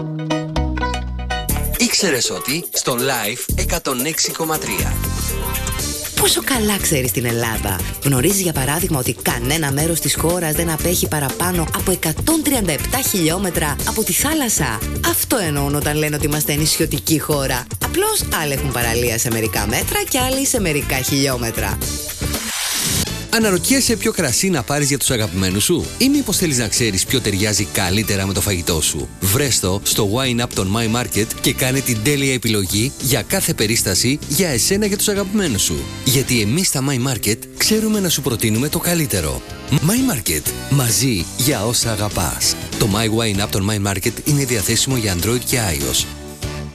Ήξερες ότι στο Live 106,3. Πόσο καλά ξέρεις την Ελλάδα? Γνωρίζεις για παράδειγμα ότι κανένα μέρος της χώρας δεν απέχει παραπάνω από 137 χιλιόμετρα από τη θάλασσα? Αυτό εννοούν όταν λένε ότι είμαστε νησιωτική χώρα. Απλώς άλλοι έχουν παραλία σε μερικά μέτρα και άλλοι σε μερικά χιλιόμετρα. Αναρωτιέσαι ποιο κρασί να πάρεις για τους αγαπημένους σου, ή μήπως θέλεις να ξέρεις ποιο ταιριάζει καλύτερα με το φαγητό σου? Βρες το στο Wine Up των My Market και κάνε την τέλεια επιλογή για κάθε περίσταση για εσένα και τους αγαπημένους σου. Γιατί εμείς στα My Market ξέρουμε να σου προτείνουμε το καλύτερο. My Market. Μαζί για όσα αγαπάς. Το My Wine Up των My Market είναι διαθέσιμο για Android και iOS.